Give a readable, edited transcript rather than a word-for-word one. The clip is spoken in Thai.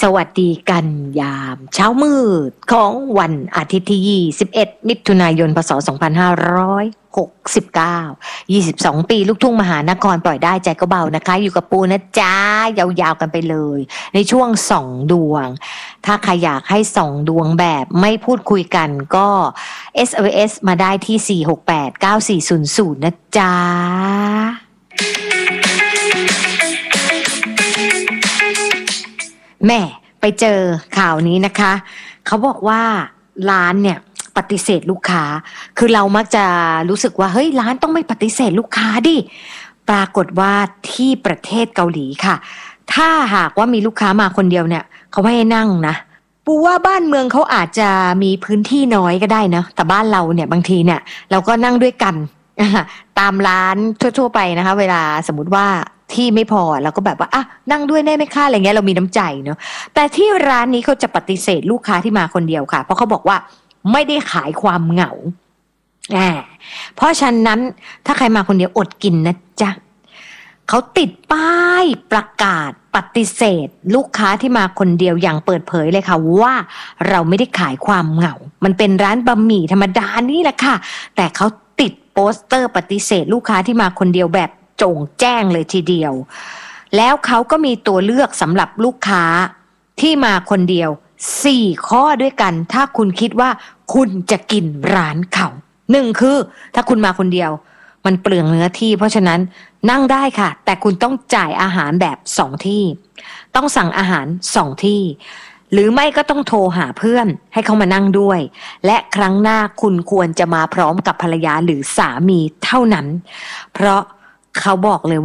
สวัสดีกันยามเช้ามืดของวันอาทิตย์ที่21มิถุนายนพศ2569 22ปีลูกทุ่งมหานครปล่อยได้ใจก็เบานะคะอยู่กับปูนะจ๊ะยาวๆกันไปเลยในช่วงส่องดวงถ้าใครอยากให้ส่องดวงแบบไม่พูดคุยกันก็ SOS มาได้ที่4689400นะจ๊ะแม่ไปเจอข่าวนี้นะคะเขาบอกว่าร้านเนี่ยปฏิเสธลูกค้าคือเรามักจะรู้สึกว่าเฮ้ยร้านต้องไม่ปฏิเสธลูกค้าดิปรากฏว่าที่ประเทศเกาหลีค่ะถ้าหากว่ามีลูกค้ามาคนเดียวเนี่ยเขาไม่ให้นั่งนะปูว่าบ้านเมืองเขาอาจจะมีพื้นที่น้อยก็ได้นะแต่บ้านเราเนี่ยบางทีเนี่ยเราก็นั่งด้วยกันตามร้านทั่วๆไปนะคะเวลาสมมติว่าที่ไม่พอเราก็แบบว่าอ่ะนั่งด้วยได้ไหมคะอะไรเงี้ยเรามีน้ำใจเนาะแต่ที่ร้านนี้เขาจะปฏิเสธลูกค้าที่มาคนเดียวค่ะเพราะเขาบอกว่าไม่ได้ขายความเหงาเพราะฉะนั้นถ้าใครมาคนเดียวอดกินนะจ๊ะเขาติดป้ายประกาศปฏิเสธลูกค้าที่มาคนเดียวอย่างเปิดเผยเลยค่ะว่าเราไม่ได้ขายความเหงามันเป็นร้านบะหมี่ธรรมดานี่แหละค่ะแต่เขาติดโปสเตอร์ปฏิเสธลูกค้าที่มาคนเดียวแบบโจ่งแจ้งเลยทีเดียวแล้วเขาก็มีตัวเลือกสำหรับลูกค้าที่มาคนเดียว4ข้อด้วยกันถ้าคุณคิดว่าคุณจะกินร้านเขา1คือถ้าคุณมาคนเดียวมันเปลืองเนื้อที่เพราะฉะนั้นนั่งได้ค่ะแต่คุณต้องจ่ายอาหารแบบ2ที่ต้องสั่งอาหาร2ที่หรือไม่ก็ต้องโทรหาเพื่อนให้เขามานั่งด้วยและครั้งหน้าคุณควรจะมาพร้อมกับภรรยาหรือสามีเท่านั้นเพราะเขาบอกเลยว่า